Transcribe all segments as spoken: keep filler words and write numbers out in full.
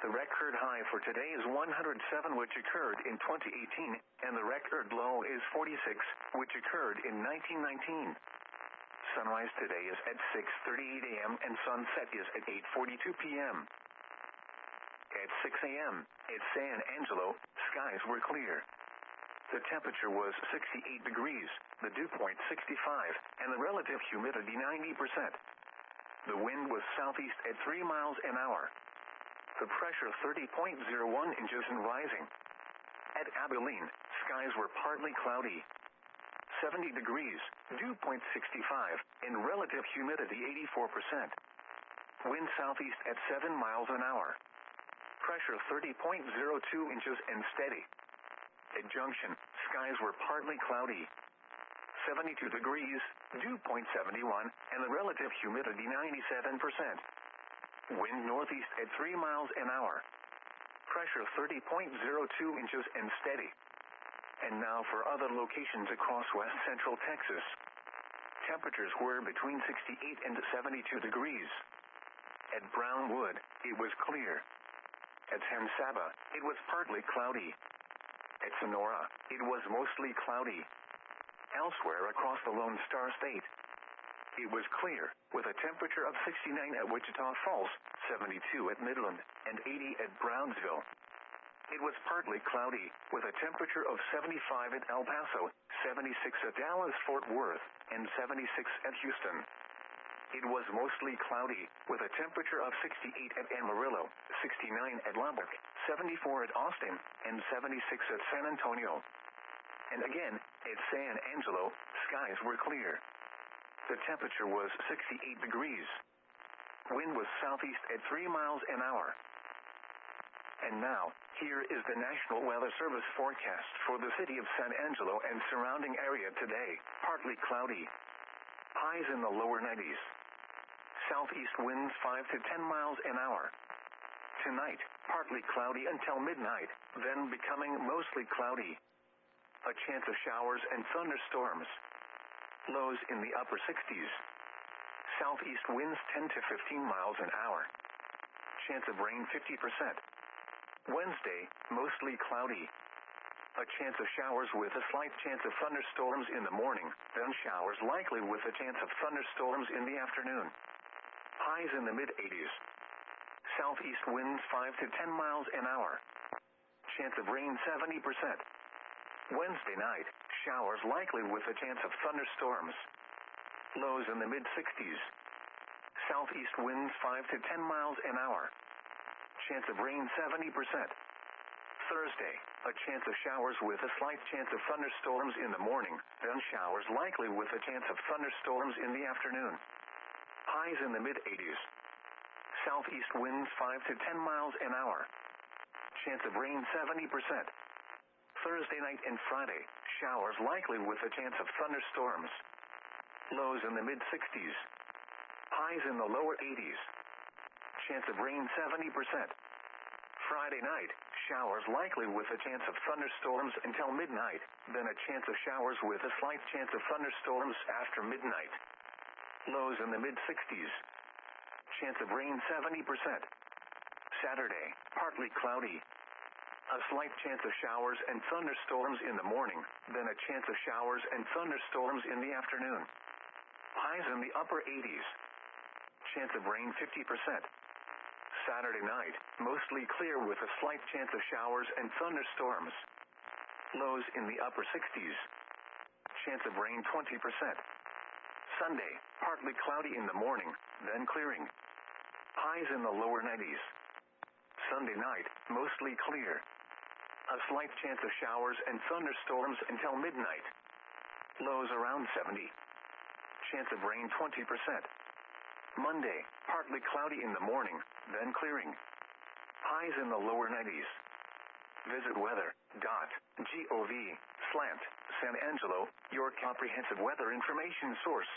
The record high for today is one hundred seven, which occurred in twenty eighteen, and the record low is forty-six, which occurred in nineteen nineteen. Sunrise today is at six thirty-eight a.m. and sunset is at eight forty-two p.m. At six a.m. at San Angelo, skies were clear. The temperature was sixty-eight degrees, the dew point sixty-five, and the relative humidity ninety percent. The wind was southeast at three miles an hour. The pressure thirty point zero one inches and rising. At Abilene, skies were partly cloudy. seventy degrees, dew point sixty-five, and relative humidity eighty-four percent. Wind southeast at seven miles an hour. Pressure thirty point zero two inches and steady. At Junction, skies were partly cloudy. seventy-two degrees, dew point seventy-one, and the relative humidity ninety-seven percent. Wind northeast at three miles an hour. Pressure thirty point zero two inches and steady. And now for other locations across west central Texas. Temperatures were between sixty-eight and seventy-two degrees. At Brownwood, it was clear. At San Saba, it was partly cloudy. At Sonora, it was mostly cloudy. Elsewhere across the Lone Star State, it was clear, with a temperature of sixty-nine at Wichita Falls, seventy-two at Midland, and eighty at Brownsville. It was partly cloudy, with a temperature of seventy-five at El Paso, seventy-six at Dallas-Fort Worth, and seventy-six at Houston. It was mostly cloudy, with a temperature of sixty-eight at Amarillo, sixty-nine at Lubbock, seventy-four at Austin, and seventy-six at San Antonio. And again, at San Angelo, skies were clear. The temperature was sixty-eight degrees. Wind was southeast at three miles an hour. And now, here is the National Weather Service forecast for the city of San Angelo and surrounding area today. Partly cloudy. Highs in the lower nineties. Southeast winds five to ten miles an hour. Tonight, partly cloudy until midnight, then becoming mostly cloudy. A chance of showers and thunderstorms. Lows in the upper sixties. Southeast winds ten to fifteen miles an hour. Chance of rain fifty percent. Wednesday, mostly cloudy. A chance of showers with a slight chance of thunderstorms in the morning, then showers likely with a chance of thunderstorms in the afternoon. Highs in the mid-eighties. Southeast winds five to ten miles an hour. Chance of rain seventy percent. Wednesday night, showers likely with a chance of thunderstorms. Lows in the mid-sixties. Southeast winds five to ten miles an hour. Chance of rain seventy percent. Thursday, a chance of showers with a slight chance of thunderstorms in the morning, then showers likely with a chance of thunderstorms in the afternoon. Highs in the mid-eighties. Southeast winds five to ten miles an hour. Chance of rain seventy percent. Thursday night and Friday, showers likely with a chance of thunderstorms. Lows in the mid-sixties. Highs in the lower eighties. Chance of rain seventy percent. Friday night, showers likely with a chance of thunderstorms until midnight, then a chance of showers with a slight chance of thunderstorms after midnight. Lows in the mid-sixties. Chance of rain seventy percent. Saturday, partly cloudy. A slight chance of showers and thunderstorms in the morning, then a chance of showers and thunderstorms in the afternoon. Highs in the upper eighties. Chance of rain fifty percent. Saturday night, mostly clear with a slight chance of showers and thunderstorms. Lows in the upper sixties. Chance of rain twenty percent. Sunday, partly cloudy in the morning, then clearing. Highs in the lower nineties. Sunday night, mostly clear. A slight chance of showers and thunderstorms until midnight. Lows around seventy. Chance of rain twenty percent. Monday, partly cloudy in the morning, then clearing. Highs in the lower nineties. Visit weather dot gov slant San Angelo, your comprehensive weather information source.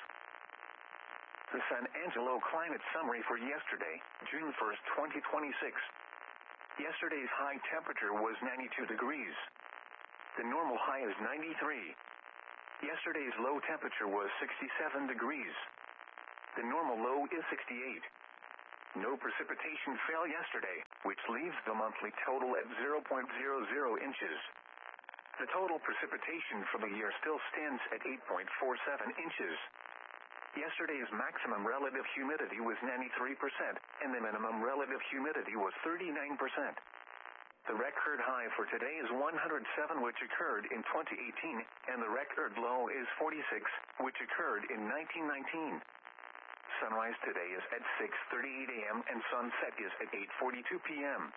The San Angelo climate summary for yesterday, June first, twenty twenty-six. Yesterday's high temperature was ninety-two degrees. The normal high is ninety-three. Yesterday's low temperature was sixty-seven degrees. The normal low is sixty-eight. No precipitation fell yesterday, which leaves the monthly total at zero point zero zero inches. The total precipitation for the year still stands at eight point four seven inches. Yesterday's maximum relative humidity was ninety-three percent, and the minimum relative humidity was thirty-nine percent. The record high for today is one hundred seven, which occurred in twenty eighteen, and the record low is forty-six, which occurred in nineteen nineteen. Sunrise today is at six thirty-eight a m and sunset is at eight forty-two p m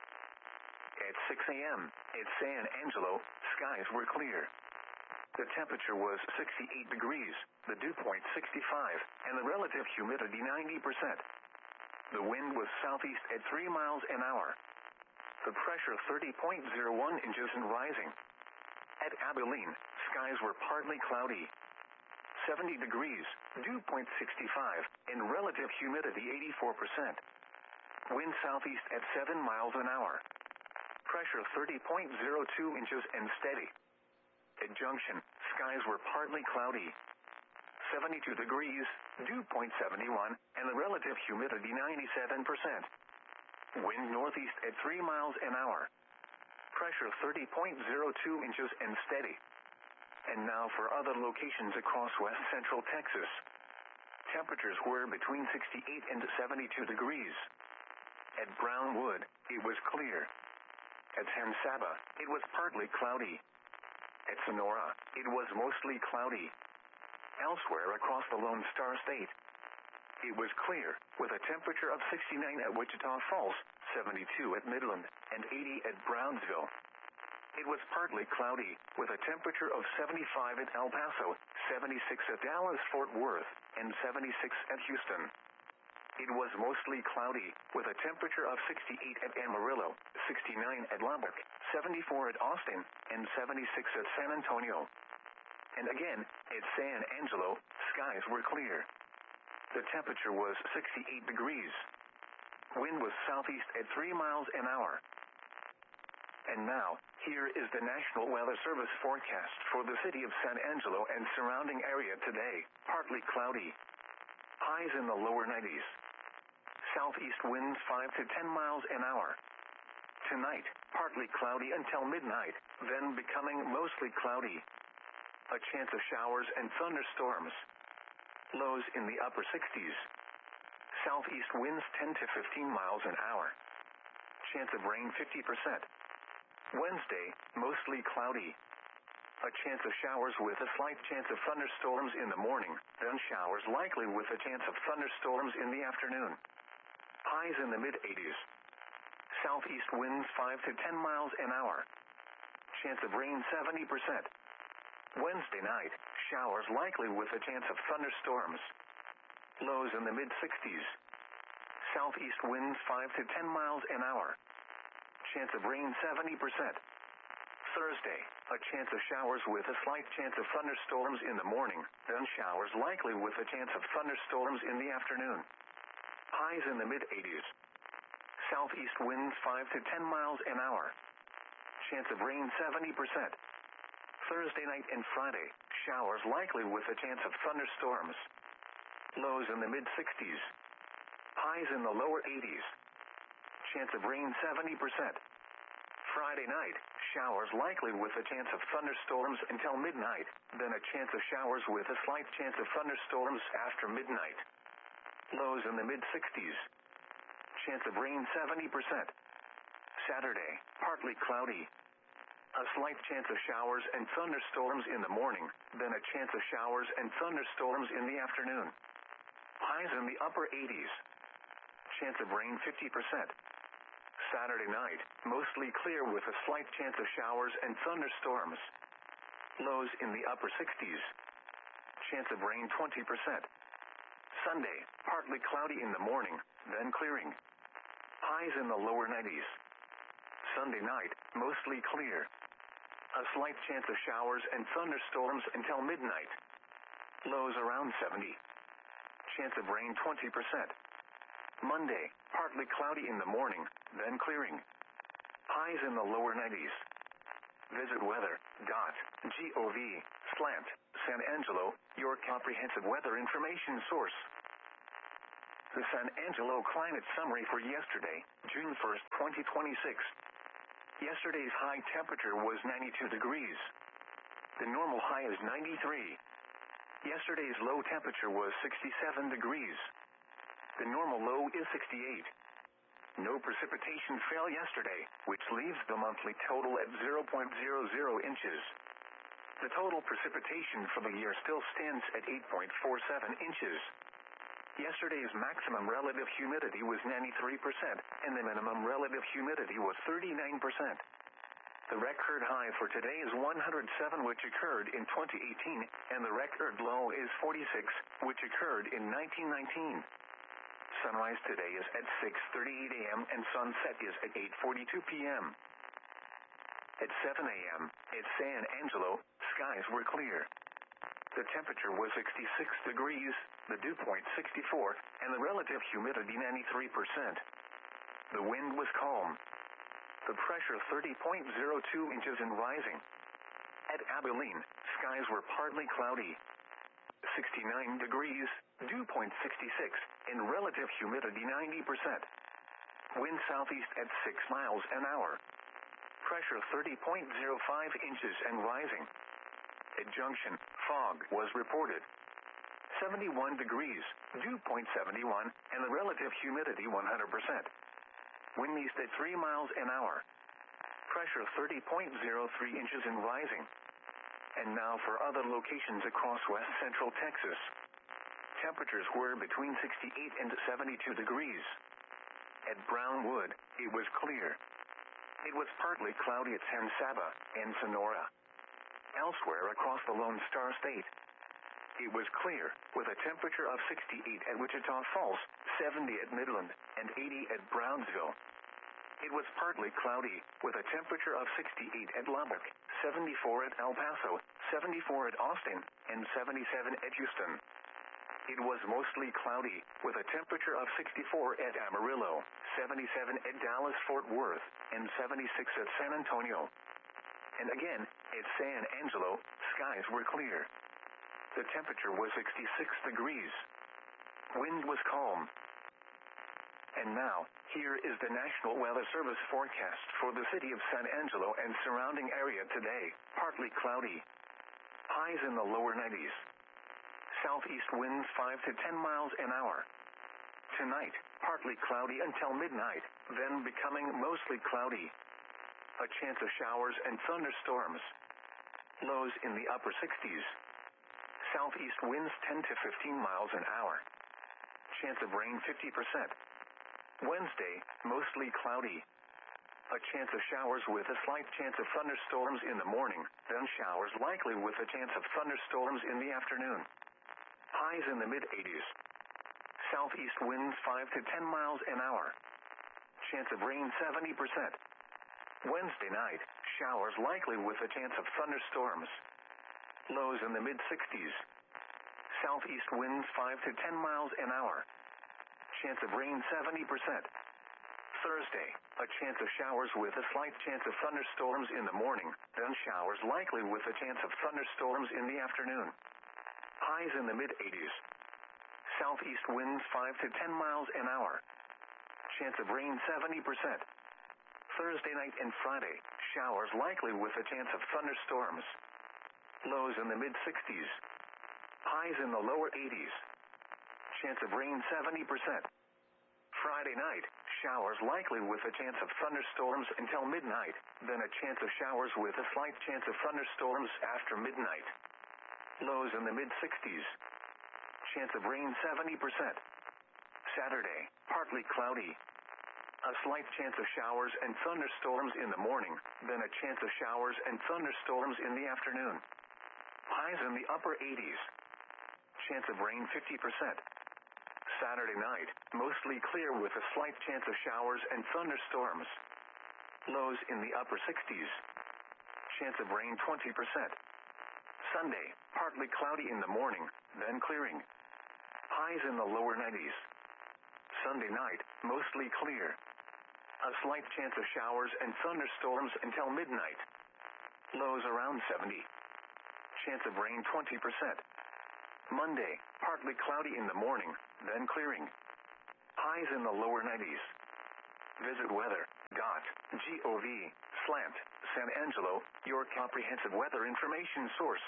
At six a m at San Angelo, skies were clear. The temperature was sixty-eight degrees, the dew point sixty-five, and the relative humidity ninety percent. The wind was southeast at three miles an hour. The pressure thirty point zero one inches and rising. At Abilene, skies were partly cloudy. seventy degrees, dew point sixty-five, and relative humidity eighty-four percent. Wind southeast at seven miles an hour. Pressure thirty point zero two inches and steady. At Junction, skies were partly cloudy. seventy-two degrees, dew point seventy-one, and the relative humidity ninety-seven percent. Wind northeast at three miles an hour. Pressure thirty point zero two inches and steady. And now for other locations across west central Texas. Temperatures were between sixty-eight and seventy-two degrees. At Brownwood, it was clear. At San Saba, it was partly cloudy. At Sonora, it was mostly cloudy. Elsewhere across the Lone Star State, it was clear, with a temperature of sixty-nine at Wichita Falls, seventy-two at Midland, and eighty at Brownsville. It was partly cloudy, with a temperature of seventy-five at El Paso, seventy-six at Dallas-Fort Worth, and seventy-six at Houston. It was mostly cloudy, with a temperature of sixty-eight at Amarillo, sixty-nine at Lubbock, seventy-four at Austin, and seventy-six at San Antonio. And again, at San Angelo, skies were clear. The temperature was sixty-eight degrees. Wind was southeast at three miles an hour. And now, here is the National Weather Service forecast for the city of San Angelo and surrounding area today. Partly cloudy. Highs in the lower nineties. Southeast winds five to ten miles an hour. Tonight, partly cloudy until midnight, then becoming mostly cloudy. A chance of showers and thunderstorms. Lows in the upper sixties. Southeast winds ten to fifteen miles an hour. Chance of rain fifty percent. Wednesday, mostly cloudy. A chance of showers with a slight chance of thunderstorms in the morning, then showers likely with a chance of thunderstorms in the afternoon. Highs in the mid-eighties. Southeast winds five to ten miles an hour. Chance of rain seventy percent. Wednesday night, showers likely with a chance of thunderstorms. Lows in the mid-sixties. Southeast winds five to ten miles an hour. Chance of rain seventy percent. Thursday, a chance of showers with a slight chance of thunderstorms in the morning, then showers likely with a chance of thunderstorms in the afternoon. Highs in the mid-eighties. Southeast winds five to ten miles an hour. Chance of rain seventy percent. Thursday night and Friday, showers likely with a chance of thunderstorms. Lows in the mid-sixties. Highs in the lower eighties. Chance of rain seventy percent. Friday night, showers likely with a chance of thunderstorms until midnight, then a chance of showers with a slight chance of thunderstorms after midnight. Lows in the mid-sixties. Chance of rain seventy percent. Saturday, partly cloudy. A slight chance of showers and thunderstorms in the morning, then a chance of showers and thunderstorms in the afternoon. Highs in the upper eighties. Chance of rain fifty percent. Saturday night, mostly clear with a slight chance of showers and thunderstorms. Lows in the upper sixties. Chance of rain twenty percent. Sunday, partly cloudy in the morning, then clearing. Highs in the lower nineties. Sunday night, mostly clear. A slight chance of showers and thunderstorms until midnight. Lows around seventy. Chance of rain twenty percent. Monday, partly cloudy in the morning, then clearing. Highs in the lower nineties. Visit weather dot gov slash San Angelo, your comprehensive weather information source. The San Angelo climate summary for yesterday, June first, twenty twenty-six. Yesterday's high temperature was ninety-two degrees. The normal high is ninety-three. Yesterday's low temperature was sixty-seven degrees. The normal low is sixty-eight. No precipitation fell yesterday, which leaves the monthly total at zero point zero zero inches. The total precipitation for the year still stands at eight point four seven inches. Yesterday's maximum relative humidity was ninety-three percent, and the minimum relative humidity was thirty-nine percent. The record high for today is one hundred seven, which occurred in twenty eighteen, and the record low is forty-six, which occurred in nineteen nineteen. Sunrise today is at six thirty-eight a m and sunset is at eight forty-two p m At seven a m at San Angelo, skies were clear. The temperature was sixty-six degrees, the dew point sixty-four, and the relative humidity ninety-three percent. The wind was calm. The pressure thirty point zero two inches and rising. At Abilene, skies were partly cloudy. sixty-nine degrees, dew point sixty-six, and relative humidity ninety percent. Wind southeast at six miles an hour. Pressure thirty point zero five inches and rising. At Junction, fog was reported. seventy-one degrees, dew point seventy-one, and the relative humidity one hundred percent. Wind east at three miles an hour. Pressure thirty point zero three inches and rising. And now for other locations across west central Texas. Temperatures were between sixty-eight and seventy-two degrees. At Brownwood, it was clear. It was partly cloudy at San Saba and Sonora. Elsewhere across the Lone Star State, it was clear, with a temperature of sixty-eight at Wichita Falls, seventy at Midland, and eighty at Brownsville. It was partly cloudy, with a temperature of sixty-eight at Lubbock, seventy-four at El Paso, seventy-four at Austin, and seventy-seven at Houston. It was mostly cloudy, with a temperature of sixty-four at Amarillo, seventy-seven at Dallas-Fort Worth, and seventy-six at San Antonio. And again, at San Angelo, skies were clear. The temperature was sixty-six degrees. Wind was calm. And now, here is the National Weather Service forecast for the city of San Angelo and surrounding area today. Partly cloudy. Highs in the lower nineties. Southeast winds five to ten miles an hour. Tonight, partly cloudy until midnight, then becoming mostly cloudy. A chance of showers and thunderstorms. Lows in the upper sixties. Southeast winds ten to fifteen miles an hour. Chance of rain fifty percent. Wednesday, mostly cloudy. A chance of showers with a slight chance of thunderstorms in the morning, then showers likely with a chance of thunderstorms in the afternoon. Highs in the mid-eighties. Southeast winds five to ten miles an hour. Chance of rain seventy percent. Wednesday night, showers likely with a chance of thunderstorms. Lows in the mid-sixties. Southeast winds five to ten miles an hour. Chance of rain seventy percent. Thursday, a chance of showers with a slight chance of thunderstorms in the morning, then showers likely with a chance of thunderstorms in the afternoon. Highs in the mid-eighties. Southeast winds five to ten miles an hour. Chance of rain seventy percent. Thursday night and Friday, showers likely with a chance of thunderstorms. Lows in the mid-sixties. Highs in the lower eighties. Chance of rain seventy percent. Friday night, showers likely with a chance of thunderstorms until midnight, then a chance of showers with a slight chance of thunderstorms after midnight. Lows in the mid-sixties. Chance of rain seventy percent. Saturday, partly cloudy. A slight chance of showers and thunderstorms in the morning, then a chance of showers and thunderstorms in the afternoon. Highs in the upper eighties. Chance of rain fifty percent. Saturday night, mostly clear with a slight chance of showers and thunderstorms. Lows in the upper sixties. Chance of rain twenty percent. Sunday, partly cloudy in the morning, then clearing. Highs in the lower nineties. Sunday night, mostly clear. A slight chance of showers and thunderstorms until midnight. Lows around seventy. Chance of rain twenty percent. Monday, partly cloudy in the morning, then clearing. highs in the lower nineties. Visit weather dot gov slash San Angelo, your comprehensive weather information source.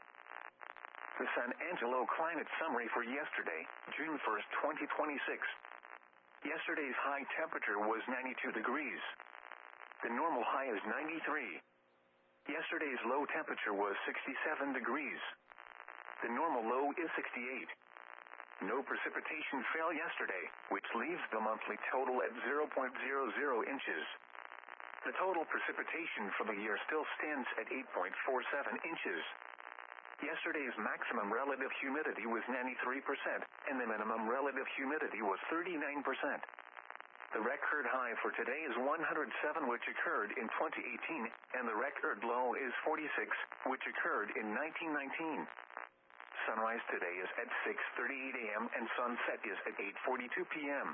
The San Angelo climate summary for yesterday, June first, twenty twenty-six. Yesterday's high temperature was ninety-two degrees. The normal high is ninety-three. Yesterday's low temperature was sixty-seven degrees. The normal low is sixty-eight. No precipitation fell yesterday, which leaves the monthly total at zero point zero zero inches. The total precipitation for the year still stands at eight point four seven inches. Yesterday's maximum relative humidity was ninety-three percent, and the minimum relative humidity was thirty-nine percent. The record high for today is one hundred seven, which occurred in twenty eighteen, and the record low is forty-six, which occurred in nineteen nineteen. Sunrise today is at six thirty-eight a m and sunset is at eight forty-two p m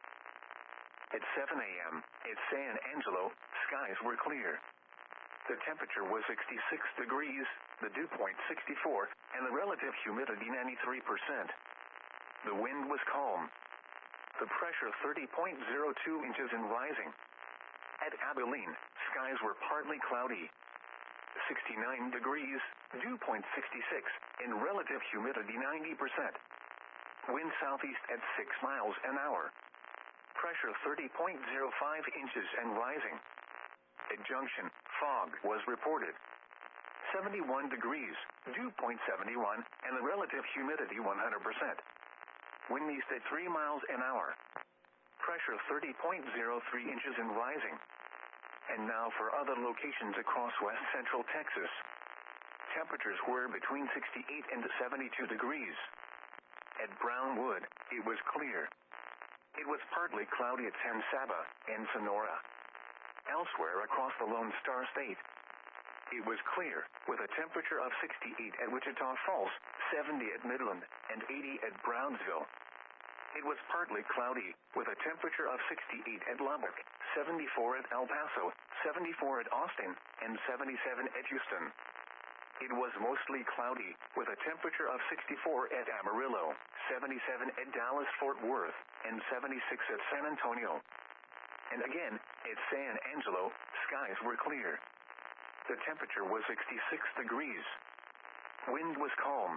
At seven a m at San Angelo, skies were clear. The temperature was sixty-six degrees, the dew point sixty-four, and the relative humidity ninety-three percent. The wind was calm. The pressure thirty point zero two inches and rising. At Abilene, skies were partly cloudy. sixty-nine degrees, dew point sixty-six, and relative humidity ninety percent. Wind southeast at six miles an hour. Pressure thirty point zero five inches and rising. At Junction, fog was reported. seventy-one degrees, dew point seventy-one, and the relative humidity one hundred percent. Wind east at three miles an hour. Pressure thirty point zero three inches and rising. And now for other locations across west central Texas. Temperatures were between sixty-eight and seventy-two degrees. At Brownwood, it was clear. It was partly cloudy at San Saba and Sonora. Elsewhere across the Lone Star State, it was clear, with a temperature of sixty-eight at Wichita Falls, seventy at Midland, and eighty at Brownsville. It was partly cloudy, with a temperature of sixty-eight at Lubbock, seventy-four at El Paso, seventy-four at Austin, and seventy-seven at Houston. It was mostly cloudy, with a temperature of sixty-four at Amarillo, seventy-seven at Dallas-Fort Worth, and seventy-six at San Antonio. And again, at San Angelo, skies were clear. The temperature was sixty-six degrees. Wind was calm.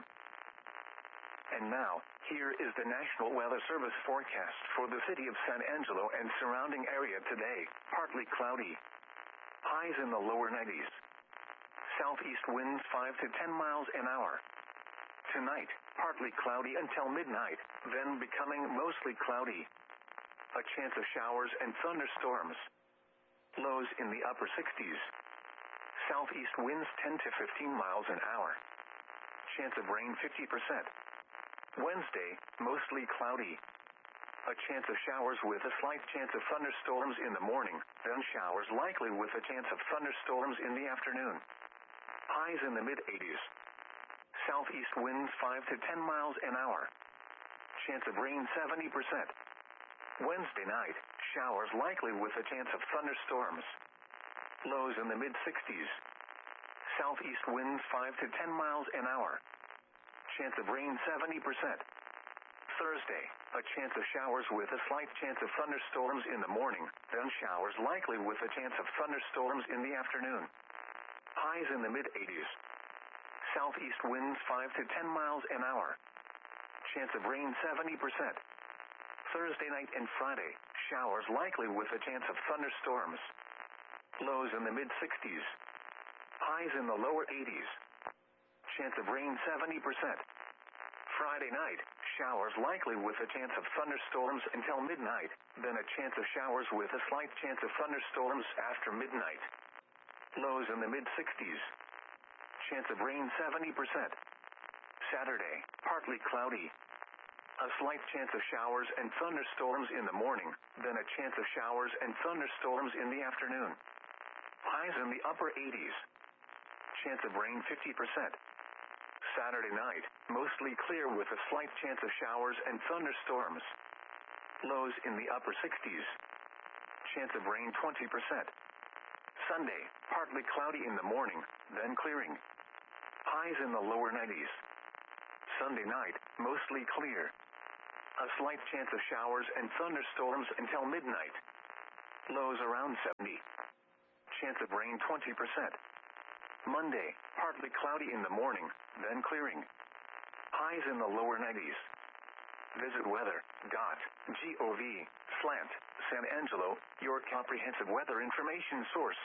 And now, here is the National Weather Service forecast for the city of San Angelo and surrounding area today. Partly cloudy. Highs in the lower nineties. Southeast winds five to ten miles an hour. Tonight, partly cloudy until midnight, then becoming mostly cloudy. A chance of showers and thunderstorms. Lows in the upper sixties. Southeast winds ten to fifteen miles an hour. Chance of rain fifty percent. Wednesday, mostly cloudy. A chance of showers with a slight chance of thunderstorms in the morning, then showers likely with a chance of thunderstorms in the afternoon. Highs in the mid-eighties. Southeast winds five to ten miles an hour. Chance of rain seventy percent. Wednesday night, showers likely with a chance of thunderstorms. Lows in the mid-sixties. Southeast winds five to ten miles an hour. Chance of rain seventy percent. Thursday, a chance of showers with a slight chance of thunderstorms in the morning, then showers likely with a chance of thunderstorms in the afternoon. Highs in the mid-eighties. Southeast winds five to ten miles an hour. Chance of rain seventy percent. Thursday night and Friday, showers likely with a chance of thunderstorms. Lows in the mid-sixties. Highs in the lower eighties. Chance of rain seventy percent. Friday night, showers likely with a chance of thunderstorms until midnight, then a chance of showers with a slight chance of thunderstorms after midnight. Lows in the mid-sixties. Chance of rain seventy percent. Saturday, partly cloudy. A slight chance of showers and thunderstorms in the morning, then a chance of showers and thunderstorms in the afternoon. Highs in the upper eighties. Chance of rain fifty percent. Saturday night, mostly clear with a slight chance of showers and thunderstorms. Lows in the upper sixties. Chance of rain twenty percent. Sunday, partly cloudy in the morning, then clearing. Highs in the lower nineties. Sunday night, mostly clear. A slight chance of showers and thunderstorms until midnight. Lows around seventy. Chance of rain twenty percent. Monday, partly cloudy in the morning, then clearing. Highs in the lower nineties. Visit weather dot gov slash San Angelo, your comprehensive weather information source.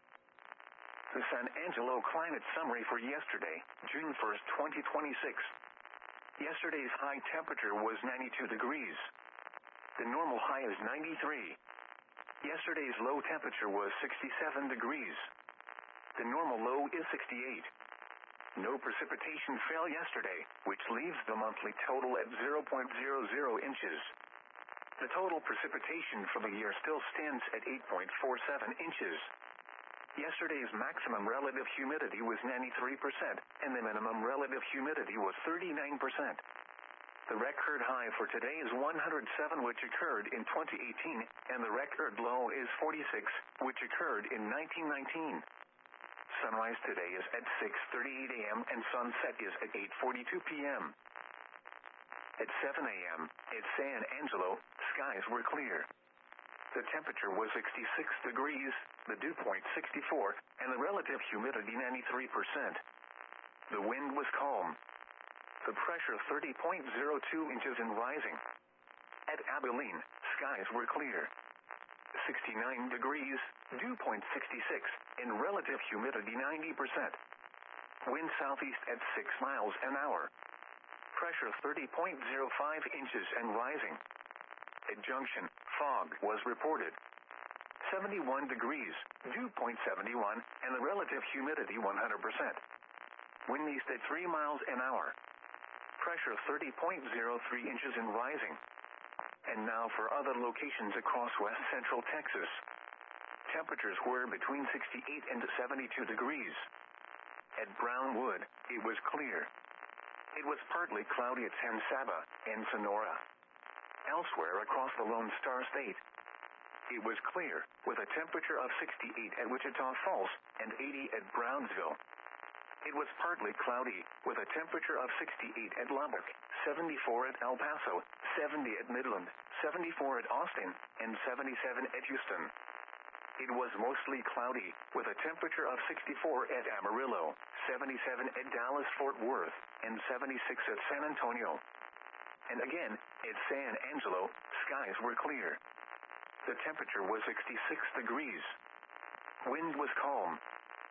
The San Angelo climate summary for yesterday, June first, twenty twenty-six. Yesterday's high temperature was ninety-two degrees. The normal high is ninety-three. Yesterday's low temperature was sixty-seven degrees. The normal low is sixty-eight. No precipitation fell yesterday, which leaves the monthly total at zero point zero zero inches. The total precipitation for the year still stands at eight point four seven inches. Yesterday's maximum relative humidity was ninety-three percent, and the minimum relative humidity was thirty-nine percent. The record high for today is one hundred seven, which occurred in twenty eighteen, and the record low is forty-six, which occurred in nineteen nineteen. Sunrise today is at six thirty-eight a m and sunset is at eight forty-two p m At seven a m at San Angelo, skies were clear. The temperature was sixty-six degrees, the dew point sixty-four, and the relative humidity ninety-three percent. The wind was calm. The pressure thirty point zero two inches and rising. At Abilene, skies were clear. sixty-nine degrees, dew point sixty-six, and relative humidity ninety percent. Wind southeast at six miles an hour. Pressure thirty point zero five inches and rising. At Junction, fog was reported. seventy-one degrees, dew point seventy-one, and the relative humidity one hundred percent. Wind east at three miles an hour. Pressure thirty point zero three inches and rising. And now for other locations across west central Texas. Temperatures were between sixty-eight and seventy-two degrees. At Brownwood, it was clear. It was partly cloudy at San Saba and Sonora. Elsewhere across the Lone Star State, it was clear, with a temperature of sixty-eight at Wichita Falls and eighty at Brownsville. It was partly cloudy, with a temperature of sixty-eight at Lubbock, seventy-four at El Paso, seventy at Midland, seventy-four at Austin, and seventy-seven at Houston. It was mostly cloudy, with a temperature of sixty-four at Amarillo, seventy-seven at Dallas-Fort Worth, and seventy-six at San Antonio. And again, at San Angelo, skies were clear. The temperature was sixty-six degrees. Wind was calm.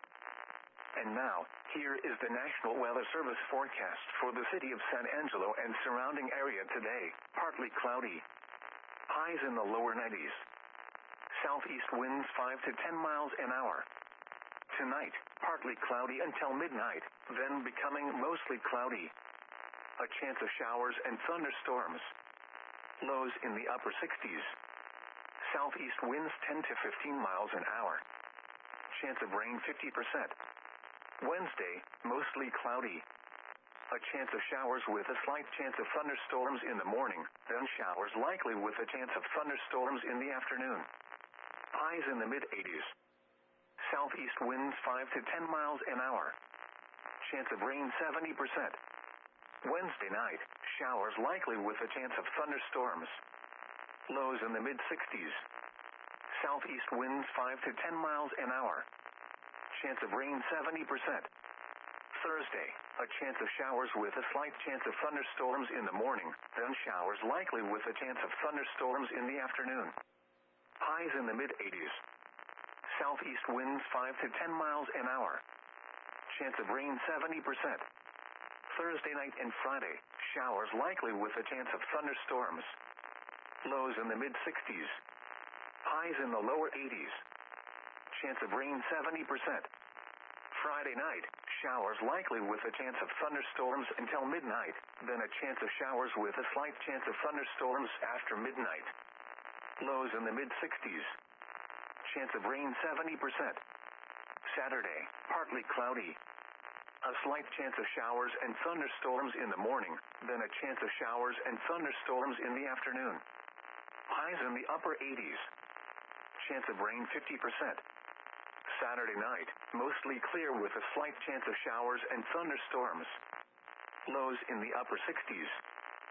And now, here is the National Weather Service forecast for the city of San Angelo and surrounding area today. Partly cloudy. Highs in the lower nineties. Southeast winds five to ten miles an hour. Tonight, partly cloudy until midnight, then becoming mostly cloudy. A chance of showers and thunderstorms. Lows in the upper sixties. Southeast winds ten to fifteen miles an hour. Chance of rain fifty percent. Wednesday, mostly cloudy. A chance of showers with a slight chance of thunderstorms in the morning, then showers likely with a chance of thunderstorms in the afternoon. Highs in the mid-eighties. Southeast winds five to ten miles an hour. Chance of rain seventy percent. Wednesday night, showers likely with a chance of thunderstorms. Lows in the mid-sixties. Southeast winds five to ten miles an hour. Chance of rain seventy percent. Thursday, a chance of showers with a slight chance of thunderstorms in the morning, then showers likely with a chance of thunderstorms in the afternoon. Highs in the mid-eighties. Southeast winds five to ten miles an hour. Chance of rain seventy percent. Thursday night and Friday, showers likely with a chance of thunderstorms. Lows in the mid-sixties. Highs in the lower eighties. Chance of rain seventy percent. Friday night, showers likely with a chance of thunderstorms until midnight, then a chance of showers with a slight chance of thunderstorms after midnight. Lows in the mid-sixties. Chance of rain seventy percent. Saturday, partly cloudy. A slight chance of showers and thunderstorms in the morning, then a chance of showers and thunderstorms in the afternoon. Highs in the upper eighties. Chance of rain fifty percent. Saturday night, mostly clear with a slight chance of showers and thunderstorms. Lows in the upper sixties.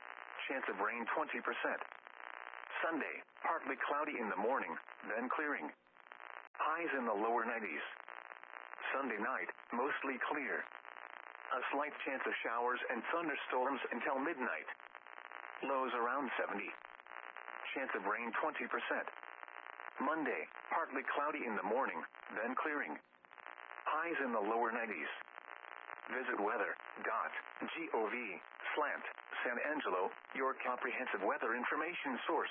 chance of rain twenty percent. Sunday, partly cloudy in the morning, then clearing. Highs in the lower nineties. Sunday night, mostly clear. A slight chance of showers and thunderstorms until midnight. Lows around seventy. Chance of rain twenty percent. Monday, partly cloudy in the morning, then clearing. Highs in the lower nineties. Visit weather dot gov slant San Angelo, your comprehensive weather information source.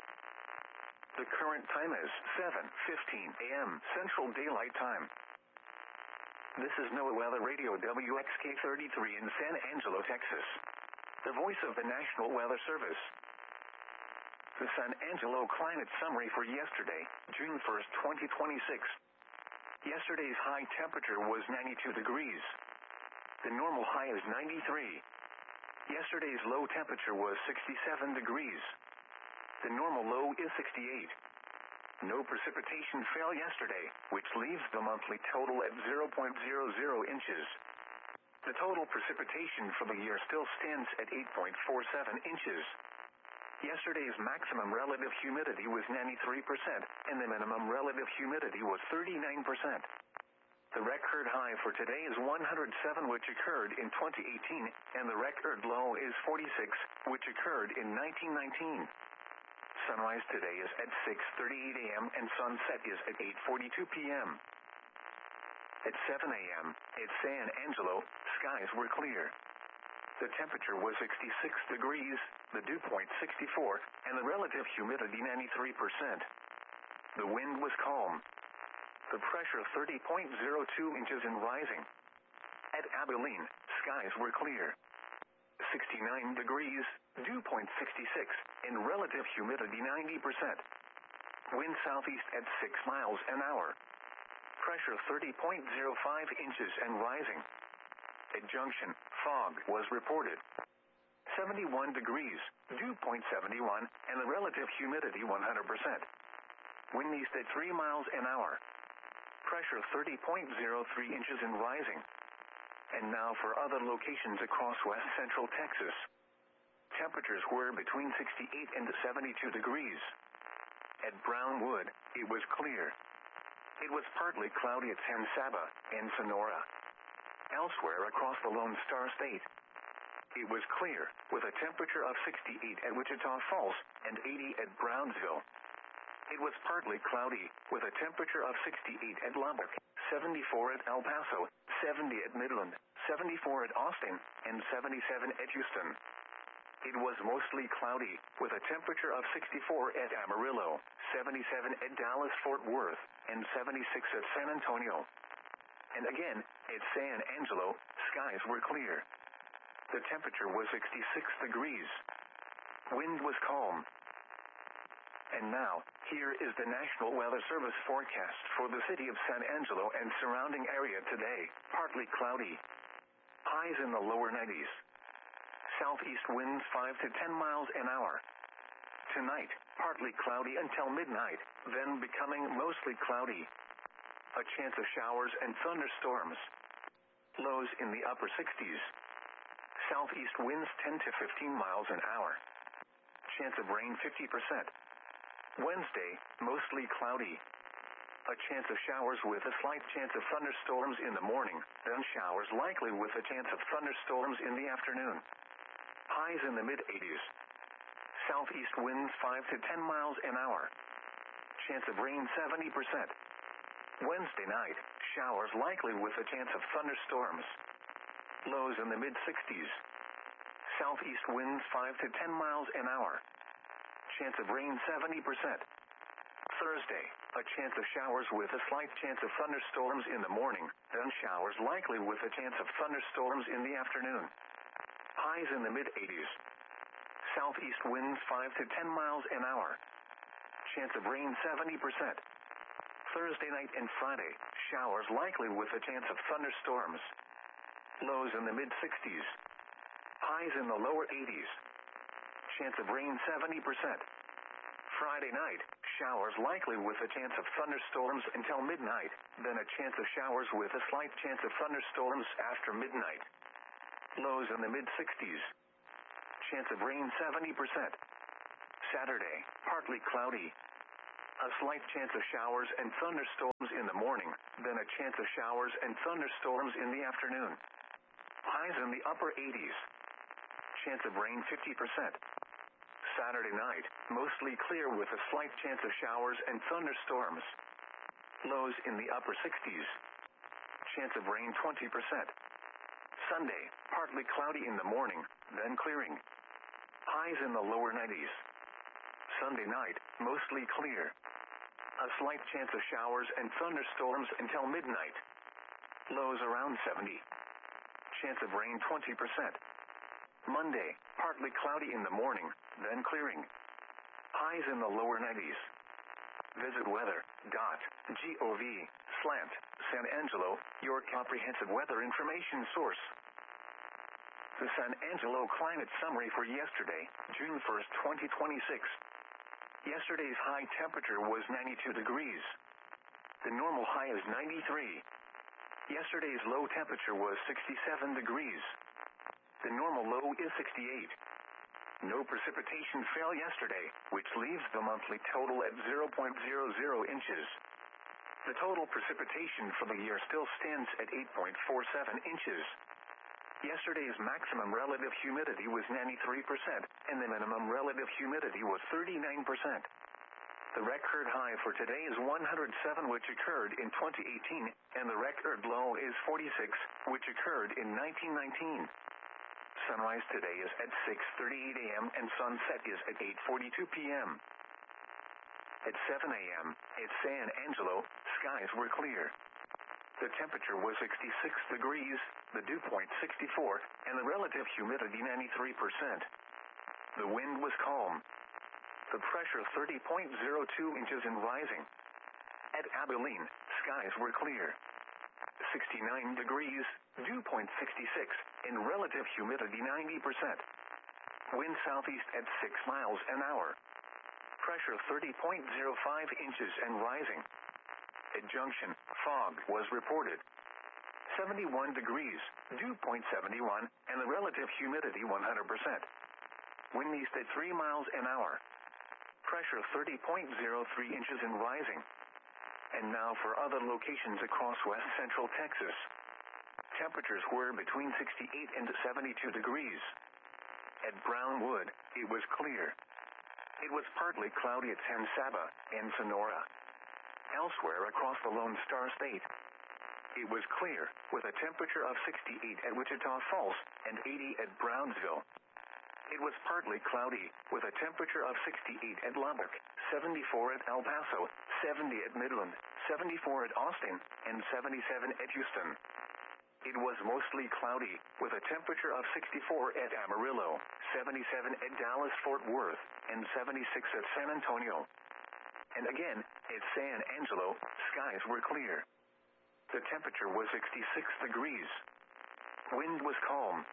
The current time is seven fifteen a m Central Daylight Time. This is NOAA Weather Radio W X K thirty-three in San Angelo, Texas. The voice of the National Weather Service. The San Angelo climate summary for yesterday, June first, twenty twenty-six. Yesterday's high temperature was ninety-two degrees. The normal high is ninety-three. Yesterday's low temperature was sixty-seven degrees. The normal low is sixty-eight. No precipitation fell yesterday, which leaves the monthly total at zero point zero zero inches. The total precipitation for the year still stands at eight point four seven inches. Yesterday's maximum relative humidity was ninety-three percent, and the minimum relative humidity was thirty-nine percent. The record high for today is one hundred seven, which occurred in twenty eighteen, and the record low is forty-six, which occurred in nineteen nineteen. Sunrise today is at six thirty-eight a m and sunset is at eight forty-two p m At seven a m at San Angelo, skies were clear. The temperature was sixty-six degrees, the dew point sixty-four, and the relative humidity ninety-three percent. The wind was calm. The pressure thirty point zero two inches and rising. At Abilene, skies were clear. sixty-nine degrees, dew point sixty-six, and relative humidity ninety percent. Wind southeast at six miles an hour. Pressure thirty point zero five inches and rising. At Junction, fog was reported. seventy-one degrees, dew point seventy-one, and the relative humidity one hundred percent. Wind east at three miles an hour. Pressure thirty point zero three inches and rising. And now for other locations across west central Texas. Temperatures were between sixty-eight and seventy-two degrees. At Brownwood, it was clear. It was partly cloudy at San Saba and Sonora. Elsewhere across the Lone Star State, it was clear, with a temperature of sixty-eight at Wichita Falls and eighty at Brownsville. It was partly cloudy, with a temperature of sixty-eight at Lubbock, seventy-four at El Paso, seventy at Midland, seventy-four at Austin, and seventy-seven at Houston. It was mostly cloudy, with a temperature of sixty-four at Amarillo, seventy-seven at Dallas-Fort Worth, and seventy-six at San Antonio. And again, at San Angelo, skies were clear. The temperature was sixty-six degrees. Wind was calm. And now, here is the National Weather Service forecast for the city of San Angelo and surrounding area today. Partly cloudy. Highs in the lower nineties. Southeast winds five to ten miles an hour. Tonight, partly cloudy until midnight, then becoming mostly cloudy. A chance of showers and thunderstorms. Lows in the upper sixties. Southeast winds ten to fifteen miles an hour. Chance of rain fifty percent. Wednesday, mostly cloudy. A chance of showers with a slight chance of thunderstorms in the morning, then showers likely with a chance of thunderstorms in the afternoon. Highs in the mid-eighties. Southeast winds five to ten miles an hour. Chance of rain seventy percent. Wednesday night, showers likely with a chance of thunderstorms. Lows in the mid-sixties. Southeast winds five to ten miles an hour. Chance of rain seventy percent. Thursday, a chance of showers with a slight chance of thunderstorms in the morning, then showers likely with a chance of thunderstorms in the afternoon. Highs in the mid-eighties. Southeast winds five to ten miles an hour. Chance of rain seventy percent. Thursday night and Friday, showers likely with a chance of thunderstorms. Lows in the mid-sixties. Highs in the lower eighties. Chance of rain seventy percent. Friday night, showers likely with a chance of thunderstorms until midnight, then a chance of showers with a slight chance of thunderstorms after midnight. Lows in the mid-sixties. chance of rain seventy percent. Saturday, partly cloudy. A slight chance of showers and thunderstorms in the morning, then a chance of showers and thunderstorms in the afternoon. Highs in the upper eighties. Chance of rain fifty percent. Saturday night, mostly clear with a slight chance of showers and thunderstorms. Lows in the upper sixties. Chance of rain twenty percent. Sunday, partly cloudy in the morning, then clearing. Highs in the lower nineties. Sunday night, mostly clear. A slight chance of showers and thunderstorms until midnight. Lows around seventy. Chance of rain twenty percent. Monday, partly cloudy in the morning, then clearing. Highs in the lower nineties. Visit weather dot gov slash San Angelo, your comprehensive weather information source. The San Angelo climate summary for yesterday, June first, twenty twenty-six. Yesterday's high temperature was ninety-two degrees. The normal high is ninety-three. Yesterday's low temperature was sixty-seven degrees. The normal low is sixty-eight. No precipitation fell yesterday, which leaves the monthly total at zero point zero zero inches. The total precipitation for the year still stands at eight point four seven inches. Yesterday's maximum relative humidity was ninety-three percent, and the minimum relative humidity was thirty-nine percent. The record high for today is one hundred seven, which occurred in twenty eighteen, and the record low is forty-six, which occurred in nineteen nineteen. Sunrise today is at six thirty-eight a m and sunset is at eight forty-two p m At seven a m at San Angelo, skies were clear. The temperature was sixty-six degrees, the dew point sixty-four, and the relative humidity ninety-three percent. The wind was calm. The pressure thirty point zero two inches and rising. At Abilene, skies were clear. sixty-nine degrees, dew point sixty-six, and relative humidity ninety percent. Wind southeast at six miles an hour. Pressure thirty point zero five inches and rising. At Junction, fog was reported. seventy-one degrees, dew point seventy-one, and the relative humidity one hundred percent. Wind east at three miles an hour. Pressure thirty point zero three inches and rising. And now for other locations across west central Texas. Temperatures were between sixty-eight and seventy-two degrees. At Brownwood, it was clear. It was partly cloudy at San Saba and Sonora. Elsewhere across the Lone Star State, it was clear, with a temperature of sixty-eight at Wichita Falls and eighty at Brownsville. It was partly cloudy, with a temperature of sixty-eight at Lubbock, seventy-four at El Paso, seventy at Midland, seventy-four at Austin, and seventy-seven at Houston. It was mostly cloudy, with a temperature of sixty-four at Amarillo, seventy-seven at Dallas-Fort Worth, and seventy-six at San Antonio. And again, at San Angelo, skies were clear. The temperature was sixty-six degrees. Wind was calm.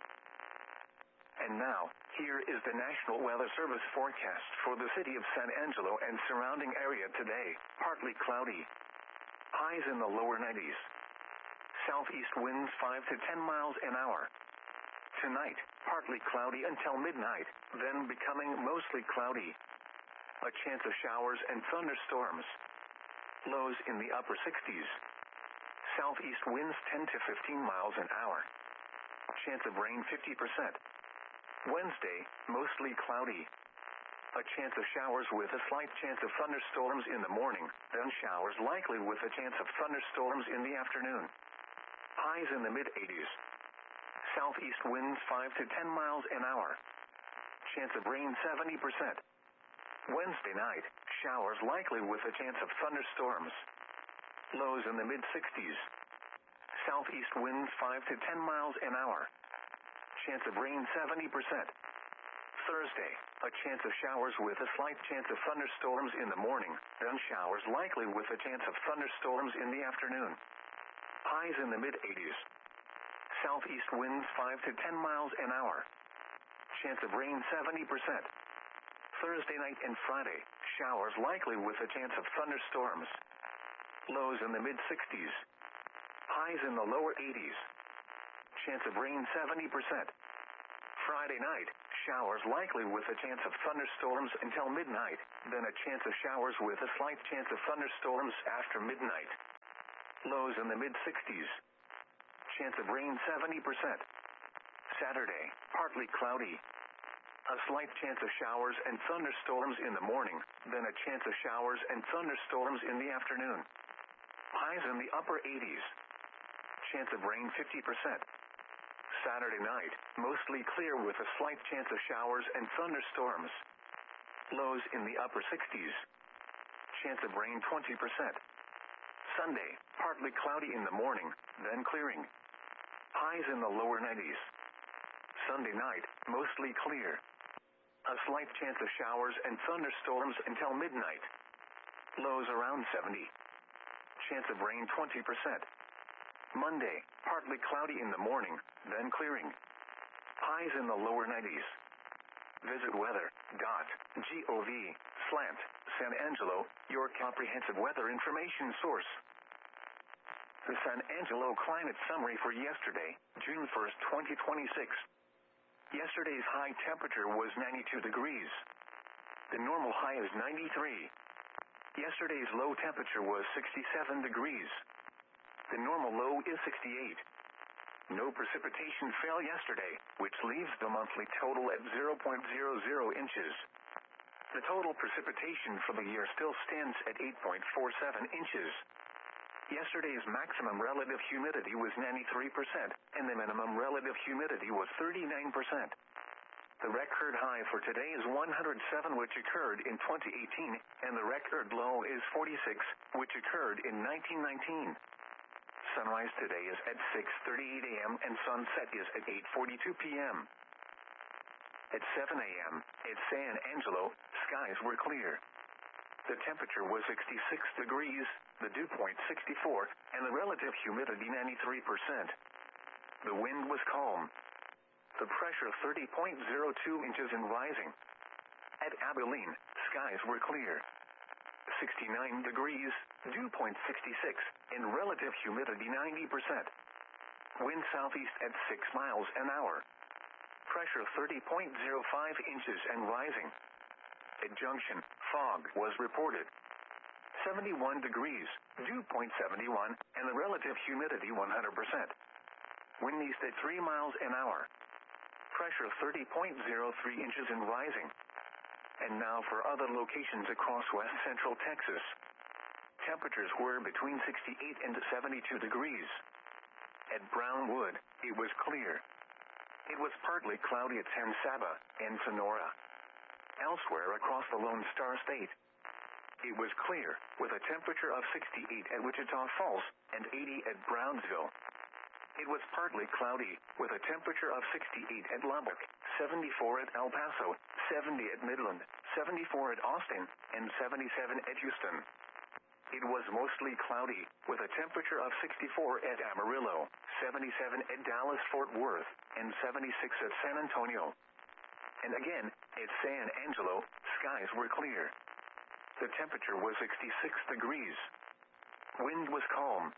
And now, here is the National Weather Service forecast for the city of San Angelo and surrounding area today. Partly cloudy. Highs in the lower nineties. Southeast winds five to ten miles an hour. Tonight, partly cloudy until midnight, then becoming mostly cloudy. A chance of showers and thunderstorms. Lows in the upper sixties. Southeast winds ten to fifteen miles an hour. Chance of rain fifty percent. Wednesday, mostly cloudy. A chance of showers with a slight chance of thunderstorms in the morning, then showers likely with a chance of thunderstorms in the afternoon. Highs in the mid-eighties. Southeast winds five to ten miles an hour. Chance of rain seventy percent. Wednesday night, showers likely with a chance of thunderstorms. Lows in the mid-sixties. Southeast winds five to ten miles an hour. Chance of rain seventy percent. Thursday, a chance of showers with a slight chance of thunderstorms in the morning, then showers likely with a chance of thunderstorms in the afternoon. Highs in the mid-eighties. Southeast winds five to ten miles an hour. Chance of rain seventy percent. Thursday night and Friday, showers likely with a chance of thunderstorms. Lows in the mid-sixties. Highs in the lower eighties. Chance of rain seventy percent. Friday night, Showers likely with a chance of thunderstorms until midnight, then a chance of showers with a slight chance of thunderstorms after midnight. Lows in the mid sixties. Chance of rain seventy percent. Saturday, partly cloudy. A slight chance of showers and thunderstorms in the morning, then a chance of showers and thunderstorms in the afternoon. Highs in the upper eighties. Chance of rain fifty percent. Saturday night, mostly clear with a slight chance of showers and thunderstorms. Lows in the upper sixties. Chance of rain twenty percent. Sunday, partly cloudy in the morning, then clearing. Highs in the lower nineties. Sunday night, mostly clear. A slight chance of showers and thunderstorms until midnight. Lows around seventy. Chance of rain twenty percent. Monday, partly cloudy in the morning, then clearing. Highs in the lower nineties. Visit weather dot gov slash San Angelo, your comprehensive weather information source. The San Angelo climate summary for yesterday, June first, twenty twenty-six. Yesterday's high temperature was ninety-two degrees. The normal high is ninety-three. Yesterday's low temperature was sixty-seven degrees. The normal low is sixty-eight. No precipitation fell yesterday, which leaves the monthly total at zero point zero zero inches. The total precipitation for the year still stands at eight point four seven inches. Yesterday's maximum relative humidity was ninety-three percent, and the minimum relative humidity was thirty-nine percent. The record high for today is one hundred seven, which occurred in twenty eighteen, and the record low is forty-six, which occurred in nineteen nineteen. Sunrise today is at six thirty-eight a m and sunset is at eight forty-two p m At seven a m at San Angelo, skies were clear. The temperature was sixty-six degrees, the dew point sixty-four, and the relative humidity ninety-three percent. The wind was calm. The pressure thirty point zero two inches and rising. At Abilene, skies were clear. sixty-nine degrees, dew point sixty-six, and relative humidity ninety percent. Wind southeast at six miles an hour. Pressure thirty point zero five inches and rising. At Junction, fog was reported. seventy-one degrees, dew point seventy-one, and the relative humidity one hundred percent. Wind east at three miles an hour. Pressure thirty point zero three inches and rising. And now for other locations across west central Texas. Temperatures were between sixty-eight and seventy-two degrees. At Brownwood, it was clear. It was partly cloudy at San Saba and Sonora. Elsewhere across the Lone Star State, it was clear, with a temperature of sixty-eight at Wichita Falls and eighty at Brownsville. It was partly cloudy, with a temperature of sixty-eight at Lubbock, seventy-four at El Paso, seventy at Midland, seventy-four at Austin, and seventy-seven at Houston. It was mostly cloudy, with a temperature of sixty-four at Amarillo, seventy-seven at Dallas-Fort Worth, and seventy-six at San Antonio. And again, at San Angelo, skies were clear. The temperature was sixty-six degrees. Wind was calm.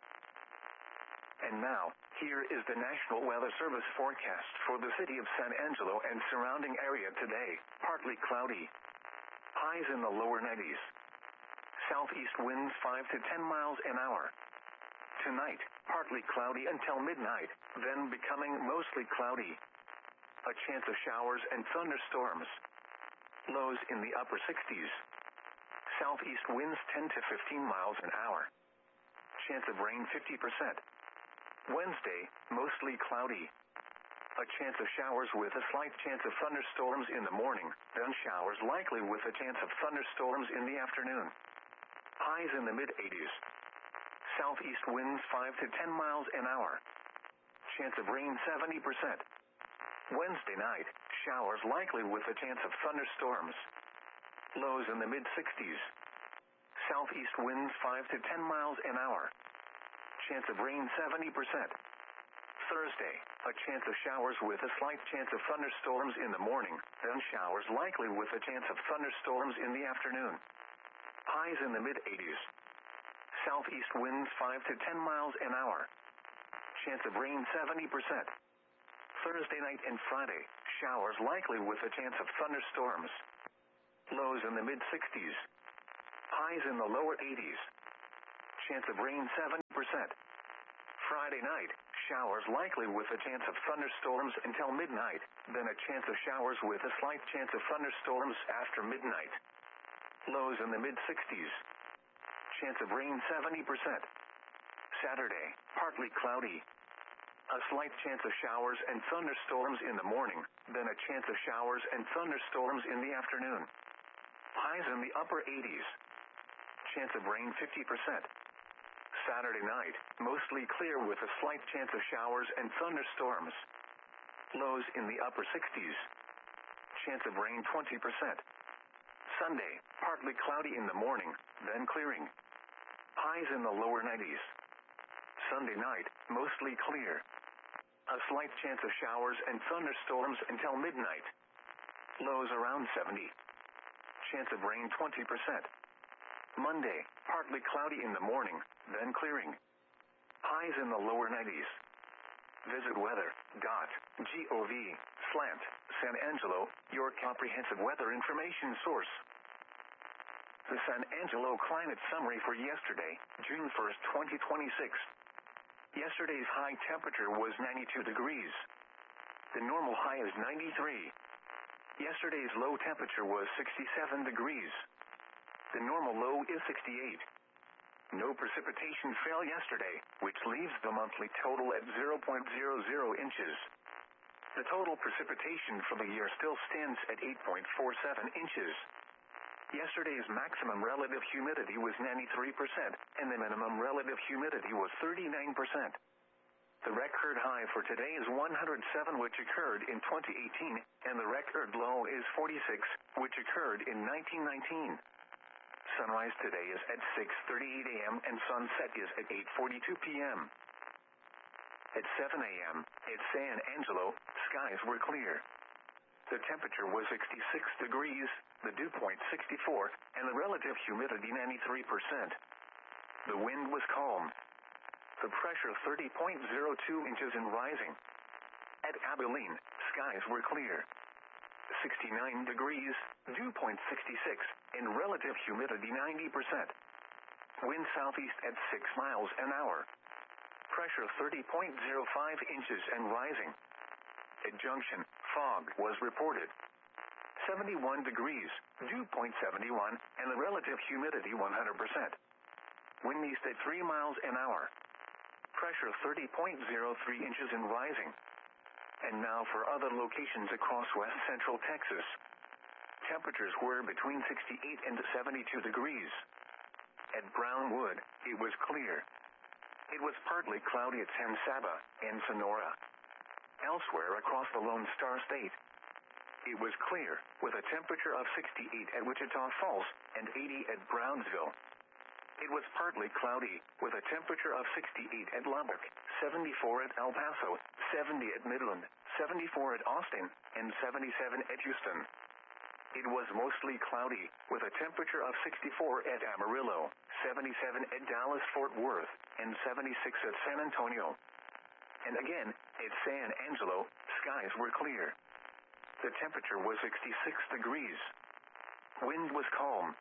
And now, here is the National Weather Service forecast for the city of San Angelo and surrounding area today. Partly cloudy. Highs in the lower nineties. Southeast winds five to ten miles an hour. Tonight, partly cloudy until midnight, then becoming mostly cloudy. A chance of showers and thunderstorms. Lows in the upper sixties. Southeast winds ten to fifteen miles an hour. Chance of rain fifty percent. Wednesday, mostly cloudy. A chance of showers with a slight chance of thunderstorms in the morning, then showers likely with a chance of thunderstorms in the afternoon. Highs in the mid eighties. Southeast winds five to ten miles an hour. Chance of rain seventy percent. Wednesday night, showers likely with a chance of thunderstorms. Lows in the mid sixties. Southeast winds five to ten miles an hour. Chance of rain seventy percent. Thursday, a chance of showers with a slight chance of thunderstorms in the morning, then showers likely with a chance of thunderstorms in the afternoon. Highs in the mid eighties. Southeast winds five to ten miles an hour. Chance of rain seventy percent. Thursday night and Friday, showers likely with a chance of thunderstorms. Lows in the mid sixties. Highs in the lower eighties. Chance of rain seventy percent. Friday night, showers likely with a chance of thunderstorms until midnight, then a chance of showers with a slight chance of thunderstorms after midnight. Lows in the mid sixties. Chance of rain seventy percent. Saturday, partly cloudy. A slight chance of showers and thunderstorms in the morning, then a chance of showers and thunderstorms in the afternoon. Highs in the upper eighties. Chance of rain fifty percent. Saturday night, mostly clear with a slight chance of showers and thunderstorms. Lows in the upper sixties. Chance of rain twenty percent. Sunday, partly cloudy in the morning, then clearing. Highs in the lower nineties. Sunday night, mostly clear. A slight chance of showers and thunderstorms until midnight. Lows around seventy. Chance of rain twenty percent. Monday, partly cloudy in the morning, then clearing. Highs in the lower nineties. Visit weather dot gov slash San Angelo, your comprehensive weather information source. The San Angelo climate summary for yesterday, June first, twenty twenty-six. Yesterday's high temperature was ninety-two degrees. The normal high is ninety-three. Yesterday's low temperature was sixty-seven degrees. The normal low is sixty-eight. No precipitation fell yesterday, which leaves the monthly total at zero point zero zero inches. The total precipitation for the year still stands at eight point four seven inches. Yesterday's maximum relative humidity was ninety-three percent, and the minimum relative humidity was thirty-nine percent. The record high for today is one hundred seven, which occurred in twenty eighteen, and the record low is forty-six, which occurred in nineteen nineteen. Sunrise today is at six thirty-eight a m and sunset is at eight forty-two p m At seven a m at San Angelo, skies were clear. The temperature was sixty-six degrees, the dew point sixty-four, and the relative humidity ninety-three percent. The wind was calm. The pressure thirty point zero two inches and rising. At Abilene, skies were clear. sixty-nine degrees, dew point sixty-six, and relative humidity ninety percent. Wind southeast at six miles an hour. Pressure thirty point zero five inches and rising. At Junction, fog was reported. seventy-one degrees, dew point seventy-one, and the relative humidity one hundred percent. Wind east at three miles an hour. Pressure thirty point zero three inches and rising. And now for other locations across west central Texas. Temperatures were between sixty-eight and seventy-two degrees. At Brownwood, it was clear. It was partly cloudy at San Saba and Sonora. Elsewhere across the Lone Star State, it was clear, with a temperature of sixty-eight at Wichita Falls and eighty at Brownsville. It was partly cloudy, with a temperature of sixty-eight at Lubbock, seventy-four at El Paso, seventy at Midland, seventy-four at Austin, and seventy-seven at Houston. It was mostly cloudy, with a temperature of sixty-four at Amarillo, seventy-seven at Dallas-Fort Worth, and seventy-six at San Antonio. And again, at San Angelo, skies were clear. The temperature was sixty-six degrees. Wind was calm.